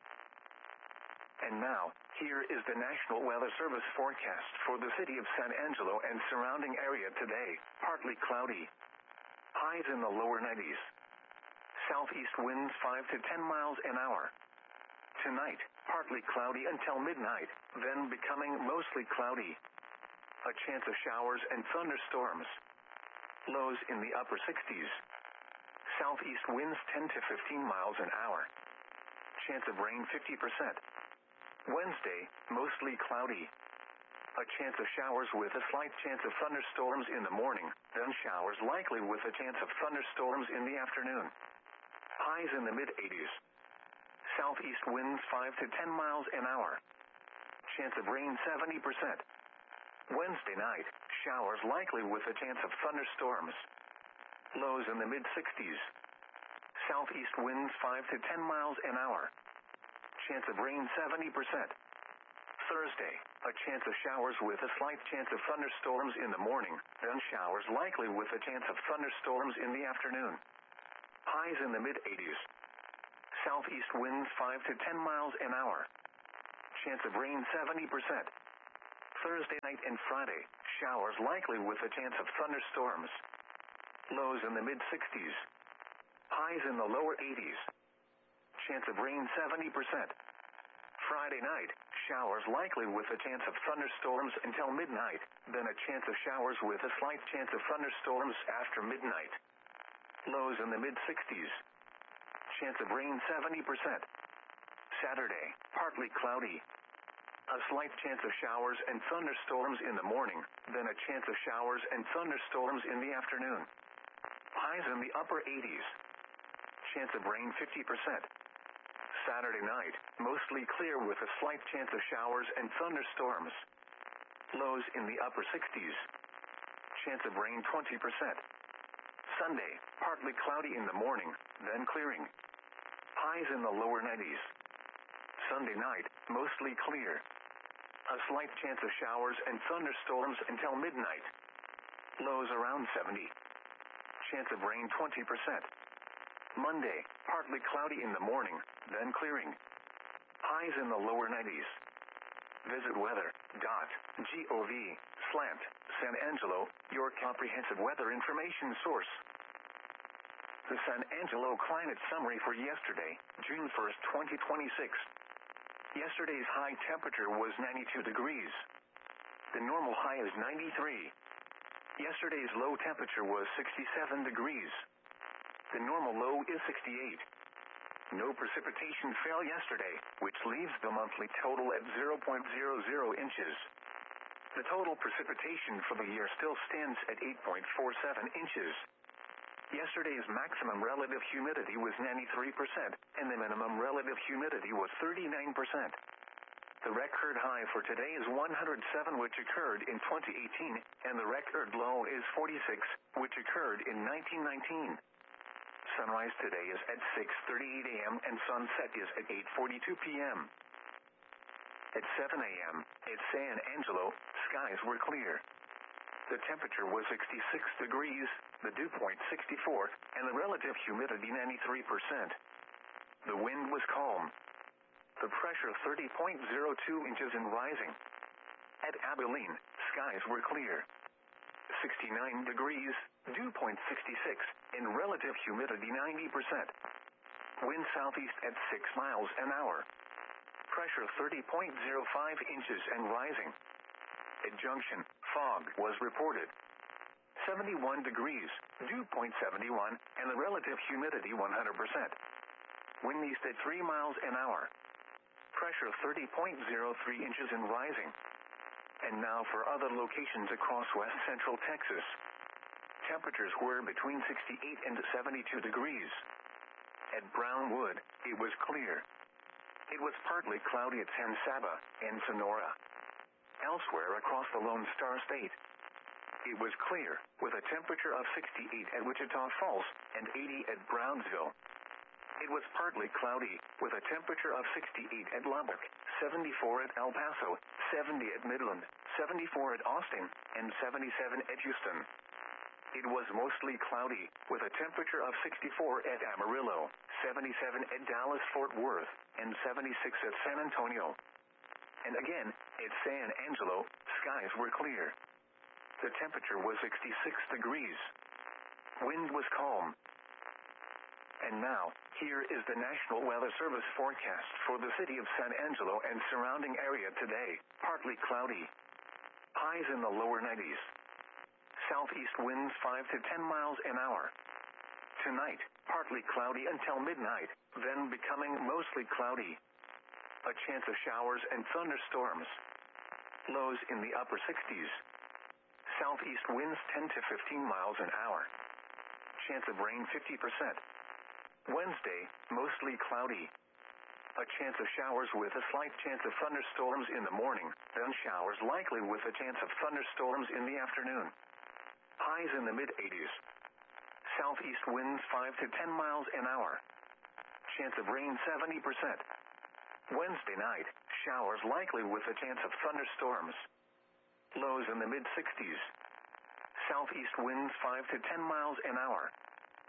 And now, here is the National Weather Service forecast for the city of San Angelo and surrounding area today. Partly cloudy. Highs in the lower nineties. Southeast winds five to ten miles an hour. Tonight, partly cloudy until midnight, then becoming mostly cloudy. A chance of showers and thunderstorms. Lows in the upper sixties. Southeast winds ten to fifteen miles an hour. Chance of rain fifty percent. Wednesday, mostly cloudy. A chance of showers with a slight chance of thunderstorms in the morning, then showers likely with a chance of thunderstorms in the afternoon. Highs in the mid-eighties. Southeast winds five to ten miles an hour. Chance of rain seventy percent. Wednesday night, showers likely with a chance of thunderstorms. Lows in the mid-sixties. Southeast winds five to ten miles an hour. Chance of rain seventy percent. Thursday, a chance of showers with a slight chance of thunderstorms in the morning, then showers likely with a chance of thunderstorms in the afternoon. Highs in the mid eighties. Southeast winds five to ten miles an hour. Chance of rain seventy percent. Thursday night and Friday, showers likely with a chance of thunderstorms. Lows in the mid sixties. Highs in the lower eighties. Chance of rain seventy percent. Friday night, showers likely with a chance of thunderstorms until midnight, then a chance of showers with a slight chance of thunderstorms after midnight. Lows in the mid sixties. Chance of rain seventy percent. Saturday, partly cloudy. A slight chance of showers and thunderstorms in the morning, then a chance of showers and thunderstorms in the afternoon. Highs in the upper eighties. Chance of rain fifty percent. Saturday night, mostly clear with a slight chance of showers and thunderstorms. Lows in the upper sixties. Chance of rain twenty percent. Sunday, partly cloudy in the morning, then clearing. Highs in the lower nineties. Sunday night, mostly clear. A slight chance of showers and thunderstorms until midnight. Lows around seventy. Chance of rain twenty percent. Monday, partly cloudy in the morning, then clearing. Highs in the lower nineties. Visit weather dot gov slash San Angelo, your comprehensive weather information source. The San Angelo climate summary for yesterday, June first, twenty twenty-six. Yesterday's high temperature was ninety-two degrees. The normal high is ninety-three. Yesterday's low temperature was sixty-seven degrees. The normal low is sixty-eight. No precipitation fell yesterday, which leaves the monthly total at zero point zero zero inches. The total precipitation for the year still stands at eight point four seven inches. Yesterday's maximum relative humidity was ninety-three percent, and the minimum relative humidity was thirty-nine percent. The record high for today is one hundred seven, which occurred in twenty eighteen, and the record low is forty-six, which occurred in nineteen nineteen. Sunrise today is at six thirty-eight a m and sunset is at eight forty-two p m At seven a m at San Angelo, skies were clear. The temperature was sixty-six degrees, the dew point sixty-four, and the relative humidity ninety-three percent. The wind was calm. The pressure thirty point zero two inches and rising. At Abilene, skies were clear. sixty-nine degrees, dew point sixty-six, and relative humidity ninety percent. Wind southeast at six miles an hour. Pressure thirty point zero five inches and rising. At Junction, fog was reported. seventy-one degrees, dew point seventy-one, and the relative humidity one hundred percent. Wind east at three miles an hour. Pressure thirty point zero three inches and rising. And now for other locations across west central Texas. Temperatures were between sixty-eight and seventy-two degrees. At Brownwood, it was clear. It was partly cloudy at San Saba and Sonora. Elsewhere across the Lone Star State, it was clear, with a temperature of sixty-eight at Wichita Falls and eighty at Brownsville. It was partly cloudy, with a temperature of sixty-eight at Lubbock, seventy-four at El Paso, seventy at Midland, seventy-four at Austin, and seventy-seven at Houston. It was mostly cloudy, with a temperature of sixty-four at Amarillo, seventy-seven at Dallas-Fort Worth, and seventy-six at San Antonio. And again, at San Angelo, skies were clear. The temperature was sixty-six degrees. Wind was calm. And now, here is the National Weather Service forecast for the city of San Angelo and surrounding area today. Partly cloudy. Highs in the lower nineties. Southeast winds five to ten miles an hour. Tonight, partly cloudy until midnight, then becoming mostly cloudy. A chance of showers and thunderstorms. Lows in the upper sixties. Southeast winds ten to fifteen miles an hour. Chance of rain fifty percent. Wednesday, mostly cloudy. A chance of showers with a slight chance of thunderstorms in the morning, then showers likely with a chance of thunderstorms in the afternoon. Highs in the mid eighties. Southeast winds five to ten miles an hour. Chance of rain seventy percent. Wednesday night, showers likely with a chance of thunderstorms. Lows in the mid sixties. Southeast winds five to ten miles an hour.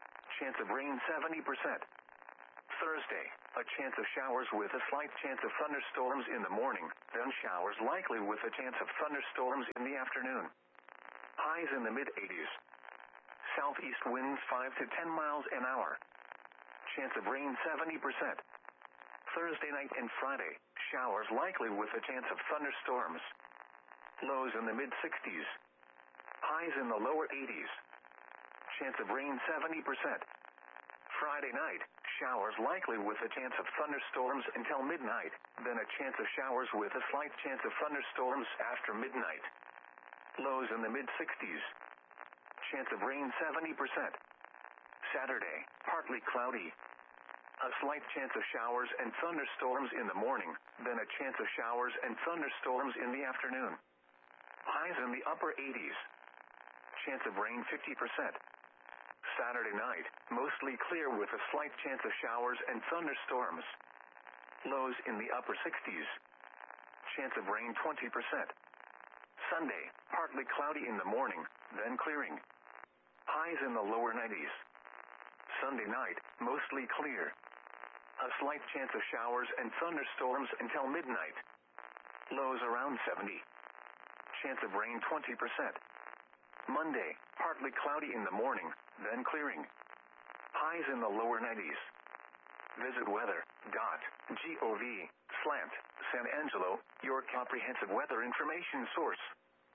chance of rain seventy percent. Thursday, a chance of showers with a slight chance of thunderstorms in the morning, then showers likely with a chance of thunderstorms in the afternoon. Highs in the mid-eighties. Southeast winds five to ten miles an hour. Chance of rain seventy percent. Thursday night and Friday, showers likely with a chance of thunderstorms. Lows in the mid-sixties. Highs in the lower eighties. Chance of rain seventy percent. Friday night, showers likely with a chance of thunderstorms until midnight, then a chance of showers with a slight chance of thunderstorms after midnight. Lows in the mid-sixties. Chance of rain seventy percent. Saturday, partly cloudy. A slight chance of showers and thunderstorms in the morning, then a chance of showers and thunderstorms in the afternoon. Highs in the upper eighties. Chance of rain fifty percent. Saturday night, mostly clear with a slight chance of showers and thunderstorms. Lows in the upper sixties. Chance of rain twenty percent. Sunday, partly cloudy in the morning, then clearing. Highs in the lower nineties. Sunday night, mostly clear. A slight chance of showers and thunderstorms until midnight. Lows around seventy. Chance of rain twenty percent. Monday, partly cloudy in the morning, then clearing. Highs in the lower nineties. Visit weather dot gov slant San Angelo, your comprehensive weather information source.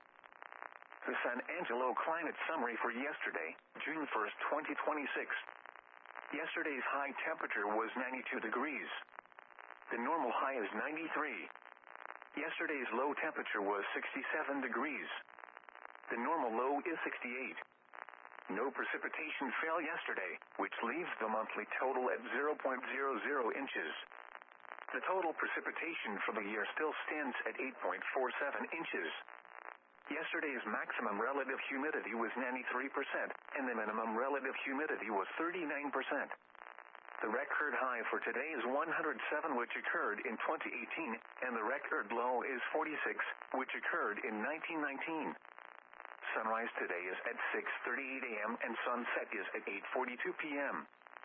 The San Angelo climate summary for yesterday, June first, twenty twenty-six. Yesterday's high temperature was ninety-two degrees. The normal high is ninety-three. Yesterday's low temperature was sixty-seven degrees. The normal low is sixty-eight. No precipitation fell yesterday, which leaves the monthly total at zero point zero zero inches. The total precipitation for the year still stands at eight point four seven inches. Yesterday's maximum relative humidity was ninety-three percent, and the minimum relative humidity was thirty-nine percent. The record high for today is one hundred seven, which occurred in twenty eighteen, and the record low is forty-six, which occurred in nineteen nineteen. Sunrise today is at six thirty-eight a m and sunset is at eight forty-two p m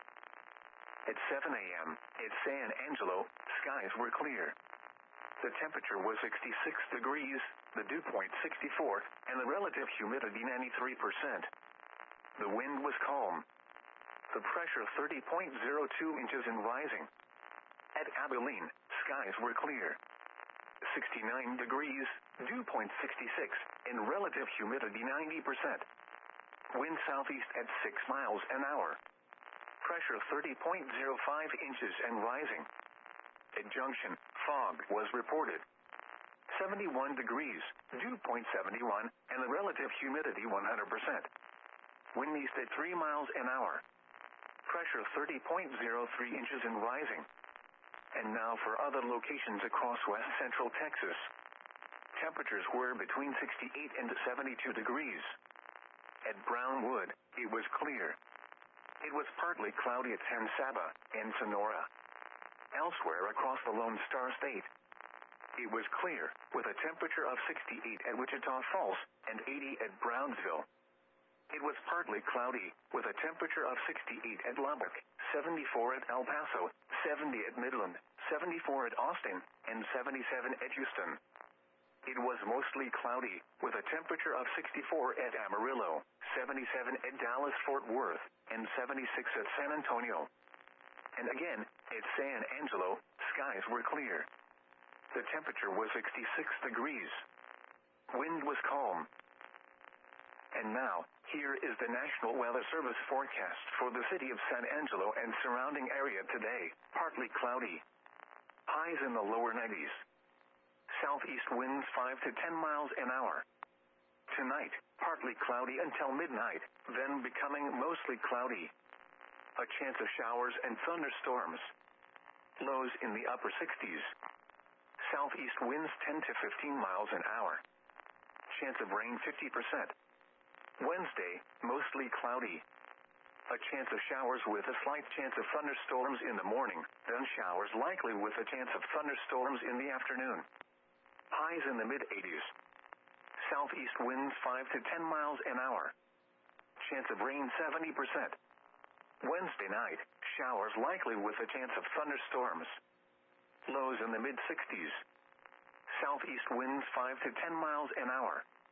At seven a m at San Angelo, skies were clear. The temperature was sixty-six degrees, the dew point sixty-four, and the relative humidity ninety-three percent. The wind was calm. The pressure thirty point zero two inches and rising. At Abilene, skies were clear. sixty-nine degrees, dew point sixty-six, and relative humidity ninety percent. Wind southeast at six miles an hour. Pressure thirty point zero five inches and rising. At Junction, fog was reported. seventy-one degrees, dew point seventy-one, and the relative humidity one hundred percent. Wind east at three miles an hour. Pressure thirty point zero three inches and rising. And now for other locations across west central Texas. Temperatures were between sixty-eight and seventy-two degrees. At Brownwood, it was clear. It was partly cloudy at San Saba and Sonora. Elsewhere across the Lone Star State, it was clear, with a temperature of sixty-eight at Wichita Falls and eighty at Brownsville. It was partly cloudy, with a temperature of sixty-eight at Lubbock, seventy-four at El Paso, seventy at Midland, seventy-four at Austin, and seventy-seven at Houston. It was mostly cloudy, with a temperature of sixty-four at Amarillo, seventy-seven at Dallas-Fort Worth, and seventy-six at San Antonio. And again, at San Angelo, skies were clear. The temperature was sixty-six degrees. Wind was calm. And now, here is the National Weather Service forecast for the city of San Angelo and surrounding area today. Partly cloudy. Highs in the lower nineties. Southeast winds five to ten miles an hour. Tonight, partly cloudy until midnight, then becoming mostly cloudy. A chance of showers and thunderstorms. Lows in the upper sixties. Southeast winds ten to fifteen miles an hour. Chance of rain fifty percent. Wednesday, mostly cloudy. A chance of showers with a slight chance of thunderstorms in the morning, then showers likely with a chance of thunderstorms in the afternoon. Highs in the mid-eighties. Southeast winds five to ten miles an hour. Chance of rain seventy percent. Wednesday night, showers likely with a chance of thunderstorms. Lows in the mid sixties. Southeast winds five to ten miles an hour.